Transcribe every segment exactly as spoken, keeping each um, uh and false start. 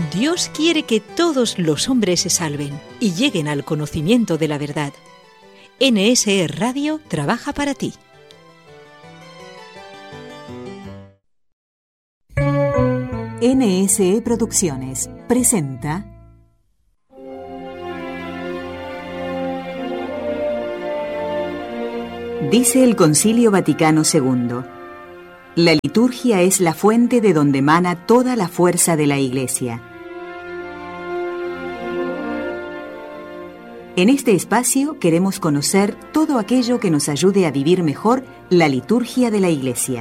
Dios quiere que todos los hombres se salven y lleguen al conocimiento de la verdad. N S E Radio trabaja para ti. N S E Producciones presenta Dice el Concilio Vaticano segundo: la liturgia es la fuente de donde emana toda la fuerza de la Iglesia. En este espacio queremos conocer todo aquello que nos ayude a vivir mejor la liturgia de la Iglesia.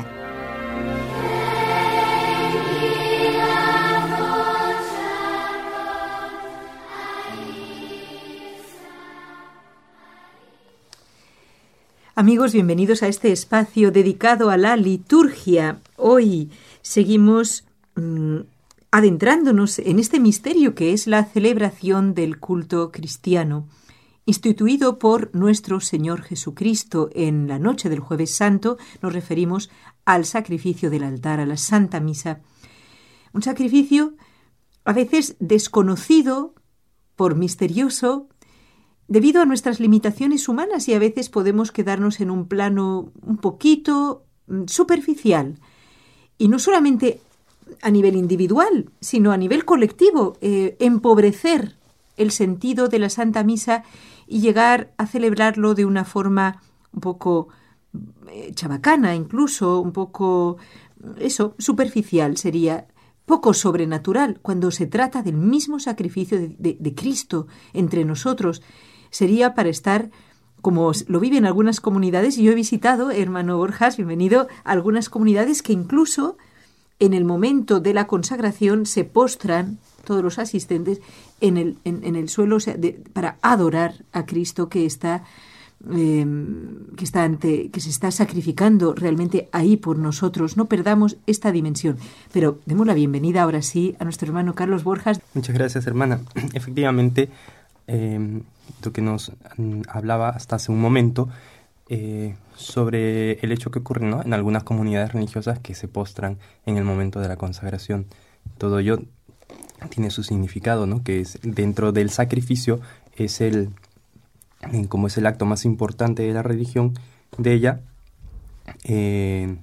Amigos, bienvenidos a este espacio dedicado a la liturgia. Hoy seguimos mmm, adentrándonos en este misterio que es la celebración del culto cristiano, instituido por nuestro Señor Jesucristo. En la noche del Jueves Santo nos referimos al sacrificio del altar, a la Santa Misa. Un sacrificio a veces desconocido, por misterioso, debido a nuestras limitaciones humanas, y a veces podemos quedarnos en un plano un poquito superficial. Y no solamente a nivel individual, sino a nivel colectivo, eh, empobrecer el sentido de la Santa Misa y llegar a celebrarlo de una forma un poco eh, chabacana, incluso un poco, eso, superficial sería, poco sobrenatural, cuando se trata del mismo sacrificio de, de, de Cristo entre nosotros. Sería para estar, como lo viven algunas comunidades, y yo he visitado, hermano Borjas, bienvenido, a algunas comunidades que incluso en el momento de la consagración se postran todos los asistentes en el, en, en el suelo, o sea, de, para adorar a Cristo que está, eh, que está ante, que se está sacrificando realmente ahí por nosotros. No perdamos esta dimensión. Pero demos la bienvenida ahora sí a nuestro hermano Carlos Borjas. Muchas gracias, hermana. Efectivamente, eh, lo que nos hablaba hasta hace un momento eh, sobre el hecho que ocurre, ¿no?, en algunas comunidades religiosas que se postran en el momento de la consagración. Todo ello tiene su significado, ¿no?, que es dentro del sacrificio, es el como es el acto más importante de la religión de ella, eh,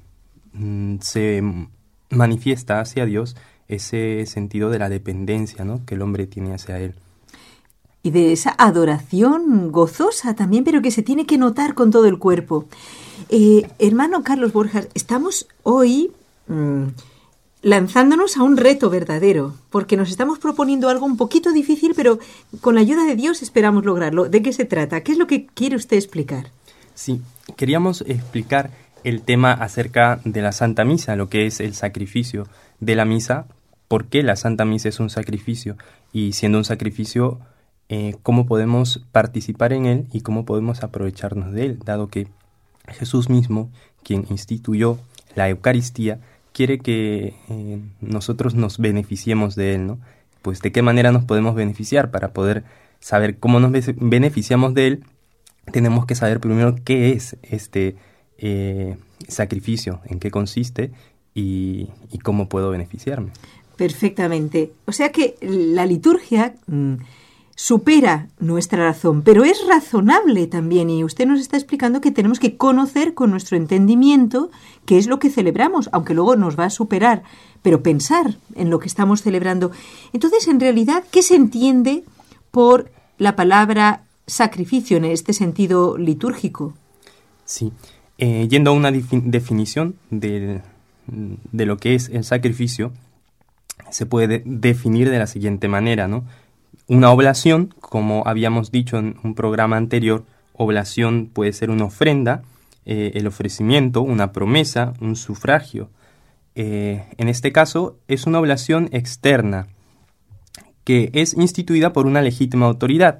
se manifiesta hacia Dios ese sentido de la dependencia, ¿no?, que el hombre tiene hacia Él. Y de esa adoración gozosa también, pero que se tiene que notar con todo el cuerpo. Eh, hermano Carlos Borjas, estamos hoy mmm, lanzándonos a un reto verdadero, porque nos estamos proponiendo algo un poquito difícil, pero con la ayuda de Dios esperamos lograrlo. ¿De qué se trata? ¿Qué es lo que quiere usted explicar? Sí, queríamos explicar el tema acerca de la Santa Misa, lo que es el sacrificio de la misa, por qué la Santa Misa es un sacrificio, y siendo un sacrificio, Eh, cómo podemos participar en él y cómo podemos aprovecharnos de él, dado que Jesús mismo, quien instituyó la Eucaristía, quiere que eh, nosotros nos beneficiemos de él, ¿no? Pues de qué manera nos podemos beneficiar. Para poder saber cómo nos be- beneficiamos de él, tenemos que saber primero qué es este eh, sacrificio, en qué consiste y, y cómo puedo beneficiarme. Perfectamente. O sea que la liturgia Mmm, supera nuestra razón, pero es razonable también, y usted nos está explicando que tenemos que conocer con nuestro entendimiento qué es lo que celebramos, aunque luego nos va a superar, pero pensar en lo que estamos celebrando. Entonces, en realidad, ¿qué se entiende por la palabra sacrificio en este sentido litúrgico? Sí, eh, yendo a una defi- definición de, de lo que es el sacrificio, se puede de- definir de la siguiente manera, ¿no? Una oblación, como habíamos dicho en un programa anterior, oblación puede ser una ofrenda, eh, el ofrecimiento, una promesa, un sufragio. Eh, en este caso es una oblación externa que es instituida por una legítima autoridad,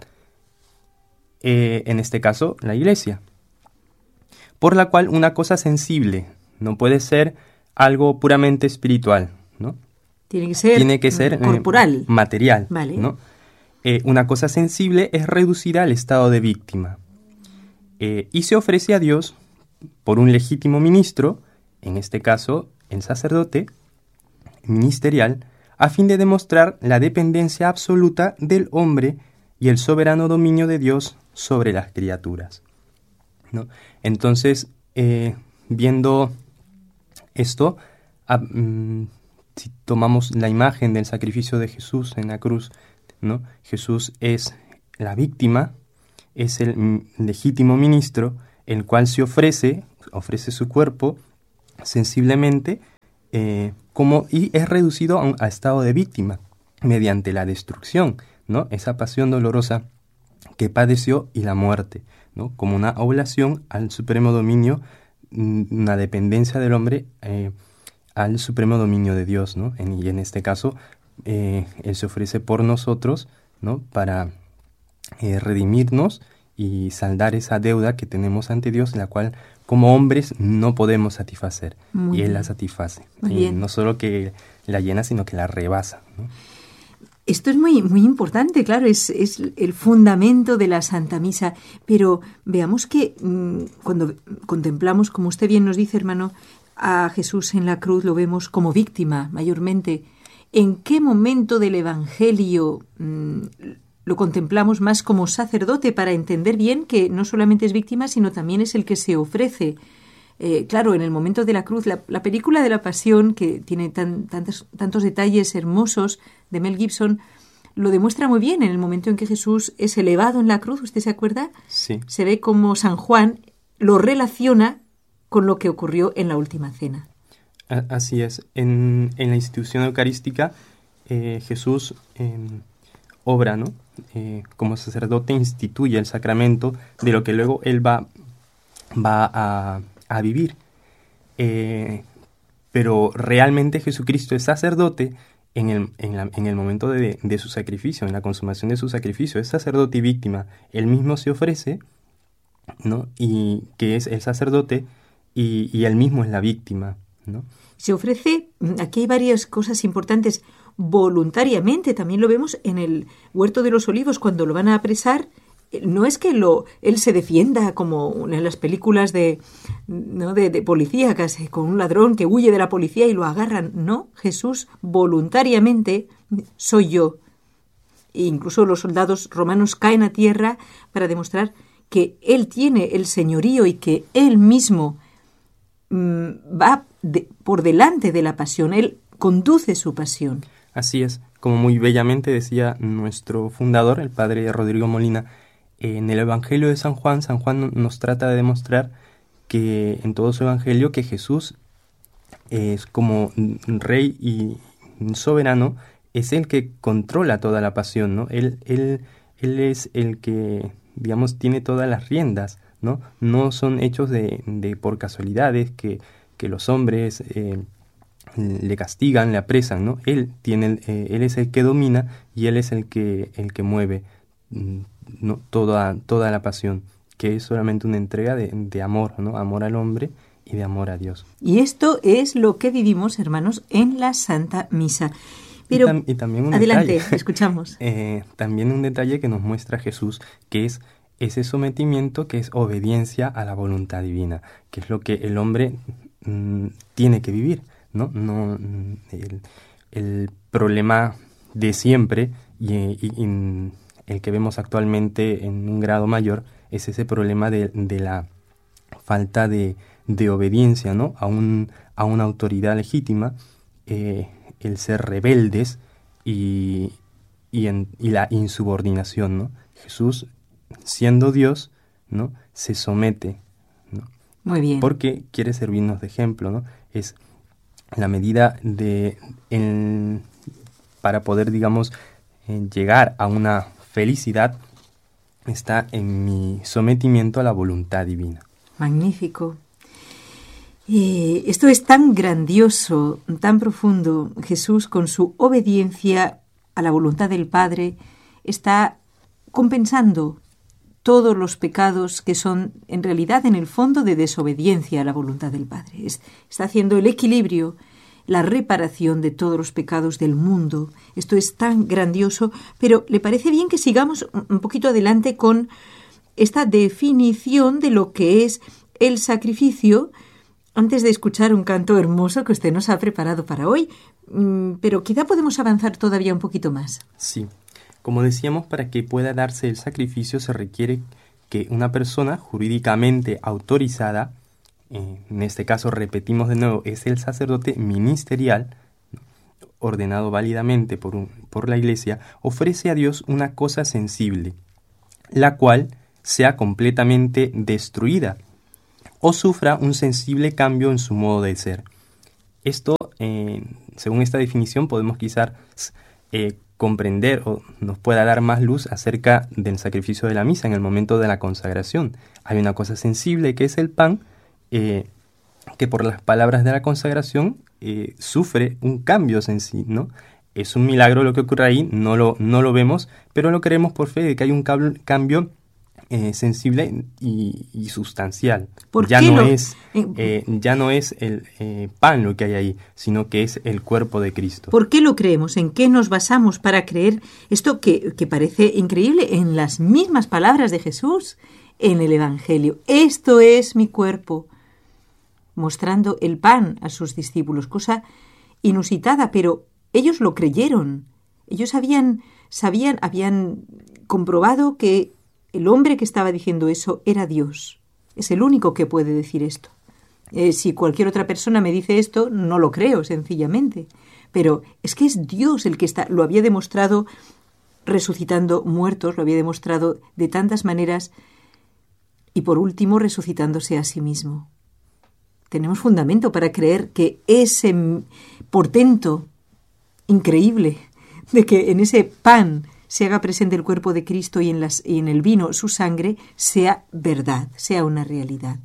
eh, en este caso la Iglesia, por la cual una cosa sensible no puede ser algo puramente espiritual, ¿no? Tiene que ser, Tiene que ser corporal, eh, material, vale. ¿no? Eh, una cosa sensible es reducida al estado de víctima eh, y se ofrece a Dios por un legítimo ministro, en este caso el sacerdote ministerial, a fin de demostrar la dependencia absoluta del hombre y el soberano dominio de Dios sobre las criaturas, ¿no? Entonces, eh, viendo esto, a, mm, si tomamos la imagen del sacrificio de Jesús en la cruz, ¿no? Jesús es la víctima, es el mm, legítimo ministro, el cual se ofrece, ofrece su cuerpo sensiblemente, eh, como, y es reducido a un a estado de víctima mediante la destrucción, ¿no? Esa pasión dolorosa que padeció y la muerte, ¿no? Como una oblación al supremo dominio, una dependencia del hombre eh, al supremo dominio de Dios, ¿no? En, y en este caso, eh, Él se ofrece por nosotros, ¿no? Para eh, redimirnos y saldar esa deuda que tenemos ante Dios, la cual como hombres no podemos satisfacer. Muy y Él bien. La satisface. Muy y bien. No solo que la llena, sino que la rebasa, ¿no? Esto es muy, muy importante, claro, es, es el fundamento de la Santa Misa, pero veamos que mmm, cuando contemplamos, como usted bien nos dice, hermano, a Jesús en la cruz lo vemos como víctima, mayormente. ¿En qué momento del Evangelio mmm, lo contemplamos más como sacerdote para entender bien que no solamente es víctima, sino también es el que se ofrece? Eh, claro, en el momento de la cruz, la, la película de la Pasión, que tiene tan, tantos, tantos detalles hermosos de Mel Gibson, lo demuestra muy bien en el momento en que Jesús es elevado en la cruz. ¿Usted se acuerda? Sí. Se ve como San Juan lo relaciona con lo que ocurrió en la última cena. Así es. En, en la institución eucarística, eh, Jesús eh, obra, ¿no? Eh, como sacerdote instituye el sacramento de lo que luego él va, va a, a vivir. Eh, pero realmente Jesucristo es sacerdote en el, en la, en el momento de, de su sacrificio, en la consumación de su sacrificio. Es sacerdote y víctima. Él mismo se ofrece, ¿no? Y que es el sacerdote y, y él mismo es la víctima, ¿no? Se ofrece, aquí hay varias cosas importantes, voluntariamente. También lo vemos en el Huerto de los Olivos, cuando lo van a apresar. No es que lo, él se defienda como en las películas de, ¿no? de, de policíacas, con un ladrón que huye de la policía y lo agarran. No, Jesús voluntariamente, soy yo. E incluso los soldados romanos caen a tierra para demostrar que él tiene el señorío y que él mismo mmm, va de, por delante de la pasión. Él conduce su pasión. Así es, como muy bellamente decía nuestro fundador, el padre Rodrigo Molina. En el Evangelio de San Juan, San Juan nos trata de demostrar que en todo su Evangelio que Jesús es como rey y soberano, es el que controla toda la pasión, ¿no? Él, él, él es el que, digamos, tiene todas las riendas, ¿no? No son hechos de, de por casualidades que, que los hombres eh, le castigan, le apresan, ¿no? Él tiene, eh, él es el que domina y él es el que, el que mueve No, toda, toda la pasión, que es solamente una entrega de, de amor, ¿no? Amor al hombre y de amor a Dios. Y esto es lo que vivimos, hermanos, en la Santa Misa. Pero, y, tam- y también un adelante, detalle, escuchamos. eh, también un detalle que nos muestra Jesús, que es ese sometimiento que es obediencia a la voluntad divina, que es lo que el hombre mm, tiene que vivir, ¿no? no el, el problema de siempre y, y, y el que vemos actualmente en un grado mayor es ese problema de, de la falta de, de obediencia, ¿no? a, un, a una autoridad legítima, eh, el ser rebeldes y, y, en, y la insubordinación, ¿no? Jesús, siendo Dios, ¿no? se somete, ¿no? Muy bien. Porque quiere servirnos de ejemplo, ¿no? Es la medida de en, para poder, digamos, eh, llegar a una felicidad está en mi sometimiento a la voluntad divina. Magnífico. Eh, esto es tan grandioso, tan profundo. Jesús, con su obediencia a la voluntad del Padre, está compensando todos los pecados que son, en realidad, en el fondo, de desobediencia a la voluntad del Padre. Es, está haciendo el equilibrio, la reparación de todos los pecados del mundo. Esto es tan grandioso, pero ¿le parece bien que sigamos un poquito adelante con esta definición de lo que es el sacrificio antes de escuchar un canto hermoso que usted nos ha preparado para hoy, pero quizá podemos avanzar todavía un poquito más. Sí, como decíamos, para que pueda darse el sacrificio se requiere que una persona jurídicamente autorizada, eh, en este caso repetimos de nuevo, es el sacerdote ministerial, ordenado válidamente por, un, por la Iglesia, ofrece a Dios una cosa sensible, la cual sea completamente destruida o sufra un sensible cambio en su modo de ser. Esto, eh, según esta definición, podemos quizás eh, comprender o nos pueda dar más luz acerca del sacrificio de la misa en el momento de la consagración. Hay una cosa sensible que es el pan, eh, que por las palabras de la consagración eh, sufre un cambio sensible, ¿no? Es un milagro lo que ocurre ahí, no lo, no lo vemos, pero lo creemos por fe de que hay un cab- cambio Eh, sensible y, y sustancial. Ya no, lo, es, eh, ya no es el eh, pan lo que hay ahí, sino que es el cuerpo de Cristo. ¿Por qué lo creemos? ¿En qué nos basamos para creer esto que, que parece increíble? En las mismas palabras de Jesús en el Evangelio. Esto es mi cuerpo, mostrando el pan a sus discípulos, cosa inusitada, pero ellos lo creyeron. Ellos habían, sabían, habían comprobado que el hombre que estaba diciendo eso era Dios. Es el único que puede decir esto. Eh, si cualquier otra persona me dice esto, no lo creo, sencillamente. Pero es que es Dios el que está, lo había demostrado resucitando muertos, lo había demostrado de tantas maneras y por último resucitándose a sí mismo. Tenemos fundamento para creer que ese portento increíble de que en ese pan se haga presente el cuerpo de Cristo y en, las, y en el vino su sangre, sea verdad, sea una realidad.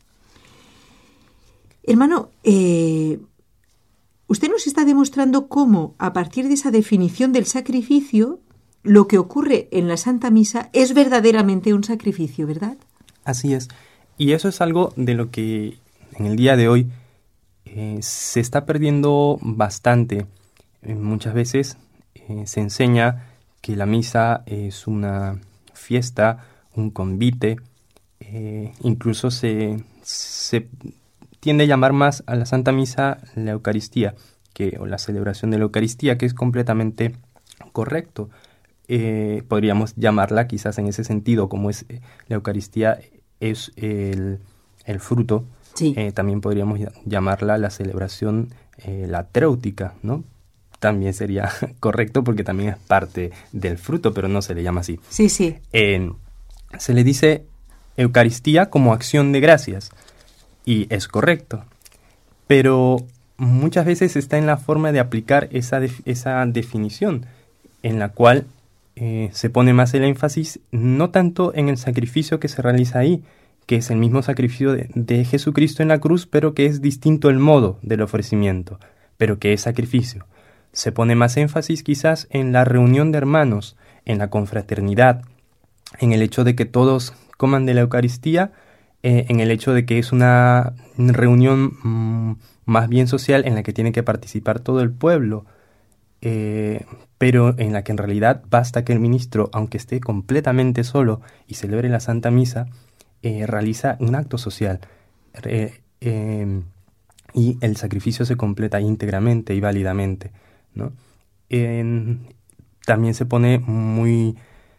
Hermano, eh, usted nos está demostrando cómo, a partir de esa definición del sacrificio, lo que ocurre en la Santa Misa es verdaderamente un sacrificio, ¿verdad? Así es. Y eso es algo de lo que en el día de hoy eh, se está perdiendo bastante. Eh, muchas veces eh, se enseña que la misa es una fiesta, un convite, eh, incluso se, se tiende a llamar más a la Santa Misa la Eucaristía, que, o la celebración de la Eucaristía, que es completamente correcto. Eh, podríamos llamarla quizás en ese sentido, como es la Eucaristía es el, el fruto, sí. eh, también podríamos llamarla la celebración eh, latréutica, ¿no? También sería correcto porque también es parte del fruto, pero no se le llama así. Sí, sí. Eh, se le dice Eucaristía como acción de gracias y es correcto, pero muchas veces está en la forma de aplicar esa, def- esa definición en la cual eh, se pone más el énfasis no tanto en el sacrificio que se realiza ahí, que es el mismo sacrificio de, de Jesucristo en la cruz, pero que es distinto el modo del ofrecimiento, pero que es sacrificio. Se pone más énfasis quizás en la reunión de hermanos, en la confraternidad, en el hecho de que todos coman de la Eucaristía, eh, en el hecho de que es una reunión mmm, más bien social en la que tiene que participar todo el pueblo, eh, pero en la que en realidad basta que el ministro, aunque esté completamente solo y celebre la Santa Misa, eh, realiza un acto social. Eh, eh, y el sacrificio se completa íntegramente y válidamente, ¿no? Eh, también se pone muy,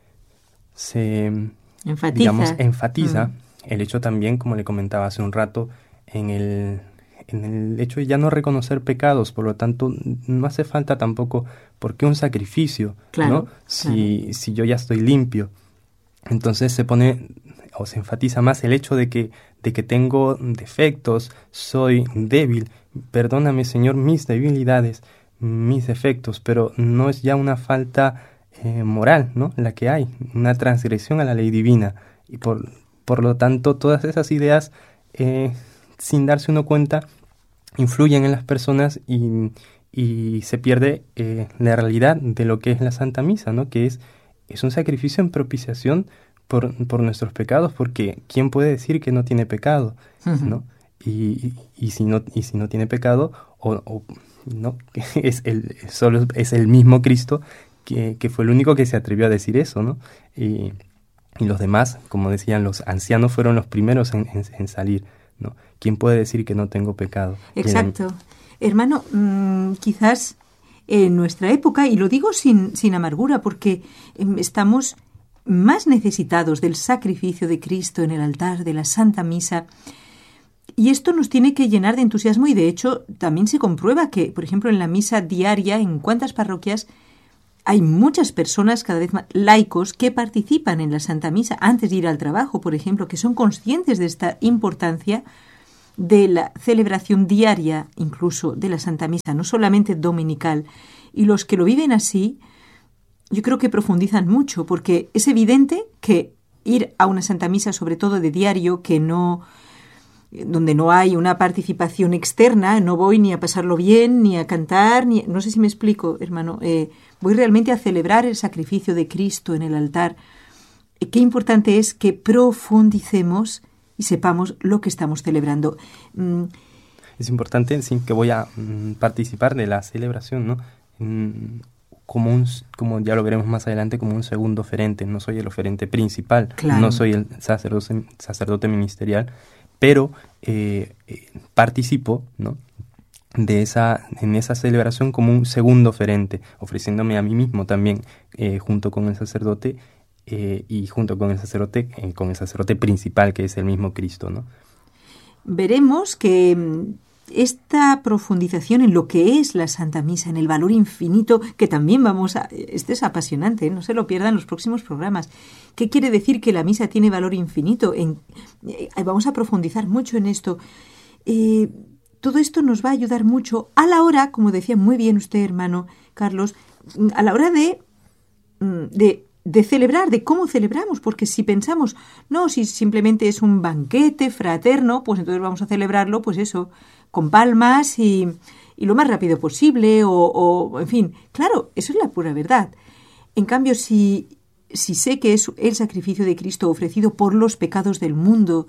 se enfatiza, digamos, enfatiza mm. el hecho también, como le comentaba hace un rato, en el, en el hecho de ya no reconocer pecados, por lo tanto no hace falta tampoco, ¿por qué un sacrificio? Claro, ¿no? Si, claro. si yo ya estoy limpio. Entonces se pone o se enfatiza más el hecho de que, de que tengo defectos, soy débil, perdóname Señor mis debilidades, mis defectos, pero no es ya una falta eh, moral, ¿no? La que hay, una transgresión a la ley divina, y por, por lo tanto todas esas ideas, eh, sin darse uno cuenta, influyen en las personas y, y se pierde eh, la realidad de lo que es la Santa Misa, ¿no? Que es, es un sacrificio en propiciación por, por nuestros pecados, porque ¿quién puede decir que no tiene pecado? Uh-huh. ¿No? Y, y, y, si no, y si no tiene pecado, o, o no, es el, solo es el mismo Cristo que, que fue el único que se atrevió a decir eso, ¿no? Y, y los demás, como decían los ancianos, fueron los primeros en, en, en salir, ¿no? ¿Quién puede decir que no tengo pecado? Exacto. La... Hermano, mmm, quizás en nuestra época, y lo digo sin, sin amargura, porque eh, estamos más necesitados del sacrificio de Cristo en el altar de la Santa Misa, y esto nos tiene que llenar de entusiasmo, y de hecho también se comprueba que, por ejemplo, en la misa diaria, en cuántas parroquias hay muchas personas, cada vez más laicos, que participan en la Santa Misa antes de ir al trabajo, por ejemplo, que son conscientes de esta importancia de la celebración diaria, incluso de la Santa Misa, no solamente dominical. Y los que lo viven así, yo creo que profundizan mucho, porque es evidente que ir a una Santa Misa, sobre todo de diario, que no, donde no hay una participación externa, no voy ni a pasarlo bien, ni a cantar, ni, no sé si me explico, hermano, eh, voy realmente a celebrar el sacrificio de Cristo en el altar. Eh, qué importante es que profundicemos y sepamos lo que estamos celebrando. Mm. Es importante, sí, que voy a mm, participar de la celebración, ¿no? Mm, como, un, como ya lo veremos más adelante, como un segundo oferente. No soy el oferente principal, claro. No soy el sacerdote, sacerdote ministerial, pero eh, eh, participo, ¿no?, de esa, en esa celebración como un segundo oferente, ofreciéndome a mí mismo también eh, junto con el sacerdote eh, y junto con el sacerdote, eh, con el sacerdote principal, que es el mismo Cristo, ¿no? Veremos que esta profundización en lo que es la Santa Misa, en el valor infinito, que también vamos a... Este es apasionante, ¿eh? No se lo pierdan los próximos programas. ¿Qué quiere decir que la misa tiene valor infinito? En, eh, vamos a profundizar mucho en esto. Eh, todo esto nos va a ayudar mucho a la hora, como decía muy bien usted, hermano Carlos, a la hora de... de de celebrar, de cómo celebramos, porque si pensamos, no, si simplemente es un banquete fraterno, pues entonces vamos a celebrarlo, pues eso, con palmas y, y lo más rápido posible, o, o, en fin, claro, eso es la pura verdad. En cambio, si, si sé que es el sacrificio de Cristo ofrecido por los pecados del mundo,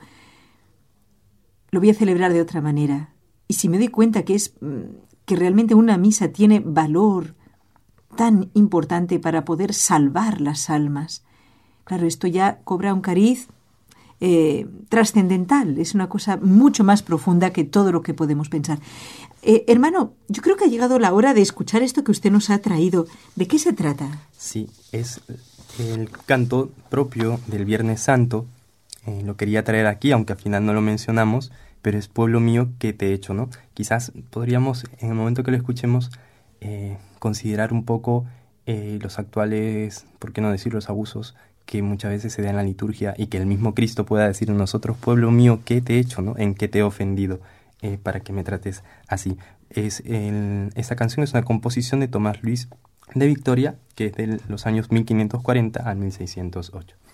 lo voy a celebrar de otra manera. Y si me doy cuenta que es que realmente una misa tiene valor tan importante para poder salvar las almas. Claro, esto ya cobra un cariz eh, trascendental, es una cosa mucho más profunda que todo lo que podemos pensar. Eh, hermano, yo creo que ha llegado la hora de escuchar esto que usted nos ha traído. ¿De qué se trata? Sí, es el canto propio del Viernes Santo. Eh, lo quería traer aquí, aunque al final no lo mencionamos, pero es Pueblo mío, ¿qué te he hecho?, ¿no? Quizás podríamos, en el momento que lo escuchemos, eh, considerar un poco eh, los actuales, por qué no decir los abusos que muchas veces se dan en la liturgia, y que el mismo Cristo pueda decir en nosotros: pueblo mío, ¿qué te he hecho?, ¿no? ¿En qué te he ofendido eh, para que me trates así? Es el, esta canción es una composición de Tomás Luis de Victoria, que es de los años mil quinientos cuarenta al mil seiscientos ocho.